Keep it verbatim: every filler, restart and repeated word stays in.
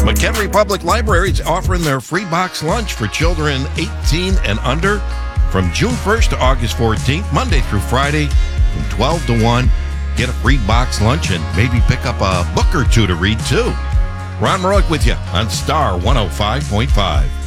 McHenry Public Library is offering their free box lunch for children eighteen and under from June first to August fourteenth, Monday through Friday from twelve to one. Get a free box lunch and maybe pick up a book or two to read too. Ron Maroik with you on Star one oh five point five.